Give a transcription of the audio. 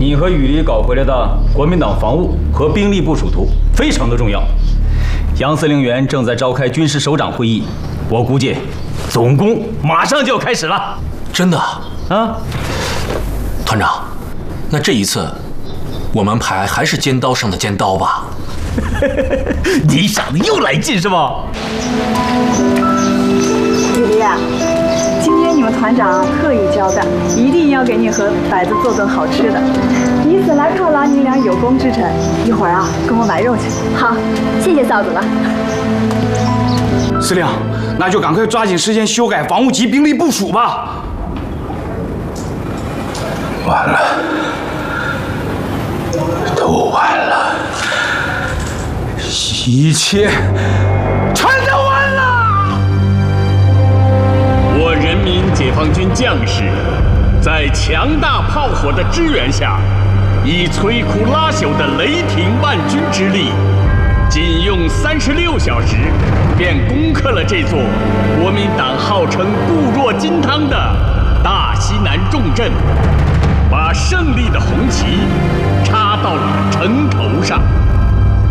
你和雨梨搞回来的国民党防务和兵力部署图非常的重要。杨司令员正在召开军事首长会议，我估计总攻马上就要开始了。 真的啊， 团长，那这一次我们牌还是尖刀上的尖刀吧？ 你想的又来劲是吧？ 雨梨啊，今天你们团长特意交代，一定要给你和摆子做顿好吃的，以此来犒劳你俩有功之臣。一会儿啊，跟我买肉去。 好，谢谢嫂子了。 司令，那就赶快抓紧时间修改防务及兵力部署吧。 完了，都完了，一切全都完了。 我人民解放军将士在强大炮火的支援下，以摧枯拉朽的雷霆万钧之力，仅用36小时便攻克了这座国民党号称固若金汤的大西南重镇，把胜利的红旗插到了城头上。